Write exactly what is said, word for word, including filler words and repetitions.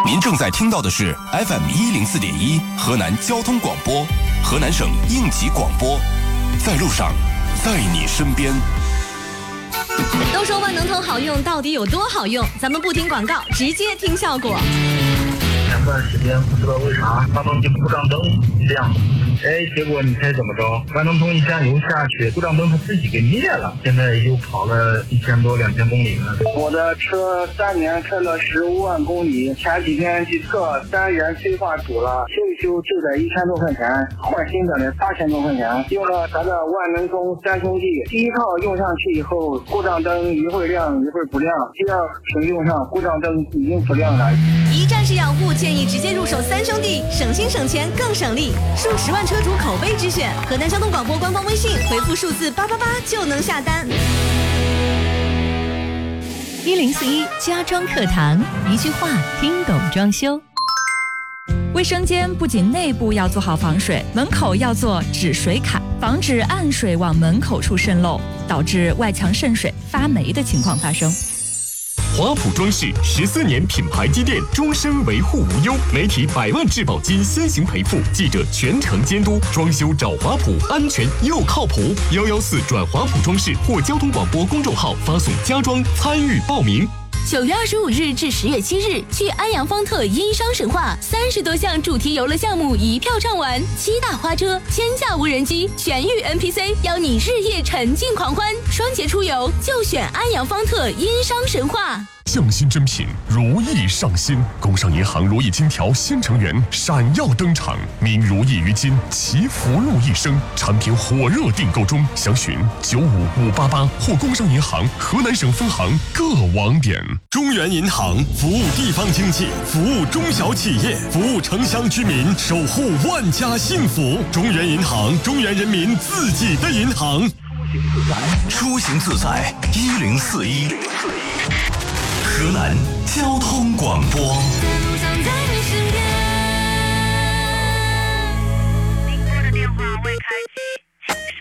您正在听到的是 F M 一零四点一河南交通广播，河南省应急广播，在路上，在你身边。 都说万能通好用，到底有多好用？咱们不听广告，直接听效果。 前段时间不知道为啥发动机故障灯亮，哎，结果你猜怎么着？万能通一加油下去，故障灯它自己给灭了。现在又跑了一千多、两千公里了。 我的车三年开了十五万公里，前几天去测单元催化组了，修一修就得一千多块钱，换新的得八千多块钱。用了咱的万能通三兄弟，第一套用上去以后，故障灯一会儿亮一会儿不亮，第二瓶用上故障灯已经不亮了。 一站式养护，建议直接入手三兄弟，省心省钱更省力，数十万车主口碑之选。河南交通广播官方微信回复数字八八八就能下单。 一零四一家装课堂，一句话听懂装修。卫生间不仅内部要做好防水，门口要做止水卡，防止暗水往门口处渗漏，导致外墙渗水发霉的情况发生。 华普装饰十四年品牌积淀，终身维护无忧，媒体百万质保金先行赔付，记者全程监督，装修找华普，安全又靠谱。幺幺四转华普装饰或交通广播公众号发送家装参与报名。 九月二十五日至十月七日，去安阳方特殷商神话，三十多项主题游乐项目一票畅玩，七大花车、千架无人机、全域 N P C， 邀你日夜沉浸狂欢。双节出游就选安阳方特殷商神话。 匠心珍品，如意上新。工商银行如意金条新成员闪耀登场，名如意于今，祈福禄一生。产品火热订购中，详询九五五八八或工商银行河南省分行各网点。 中原银行服务地方经济，服务中小企业，服务城乡居民，守护万家幸福。中原银行，中原人民自己的银行。 出行自在一零四一，河南交通广播。